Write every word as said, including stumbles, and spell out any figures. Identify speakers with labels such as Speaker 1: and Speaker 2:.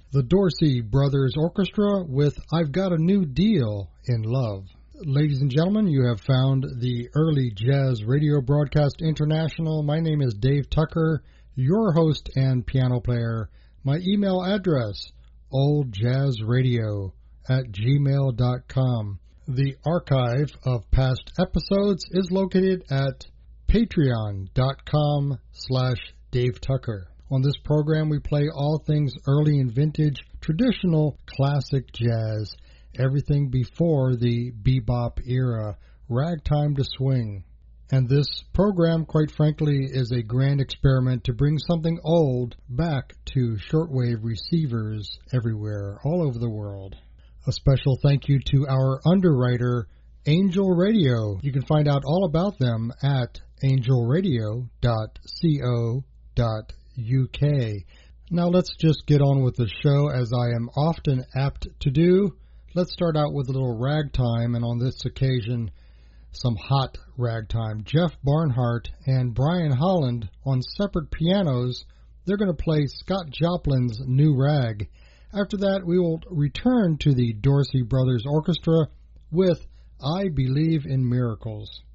Speaker 1: The Dorsey Brothers Orchestra with I've Got a New Deal in Love. Ladies and gentlemen, you have found the Early Jazz Radio Broadcast International. My name is Dave Tucker, your host and piano player. My email address, oldjazzradio at gmail dot com. The archive of past episodes is located at patreon.com slash Dave Tucker. On this program, we play all things early and vintage, traditional, classic jazz, everything before the bebop era, ragtime to swing. And this program, quite frankly, is a grand experiment to bring something old back to shortwave receivers everywhere, all over the world. A special thank you to our underwriter, Angel Radio. You can find out all about them at angel radio dot co dot U K. Now let's just get on with the show, as I am often apt to do. Let's start out with a little ragtime, and on this occasion, some hot ragtime. Jeff Barnhart and Brian Holland on separate pianos. They're going to play Scott Joplin's New Rag. After that, we will return to the Dorsey Brothers Orchestra with I Believe in Miracles.